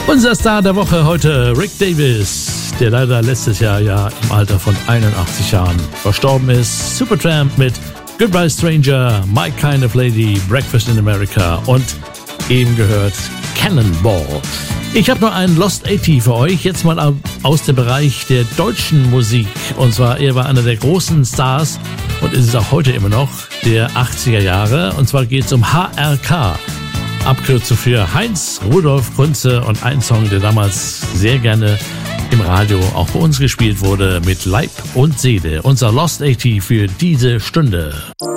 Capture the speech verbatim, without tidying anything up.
Unser Star der Woche heute, Rick Davies, der leider letztes Jahr ja im Alter von einundachtzig Jahren verstorben ist. Supertramp mit Goodbye Stranger, My Kind of Lady, Breakfast in America und eben gehört Cannonball. Ich habe noch einen Lost achtzig für euch, jetzt mal aus dem Bereich der deutschen Musik. Und zwar, er war einer der großen Stars und ist es auch heute immer noch, der achtziger Jahre. Und zwar geht es um H R K, Abkürzung für Heinz Rudolf Kunze, und ein Song, der damals sehr gerne im Radio auch bei uns gespielt wurde, mit Leib und Seele. Unser Lost achtzig für diese Stunde.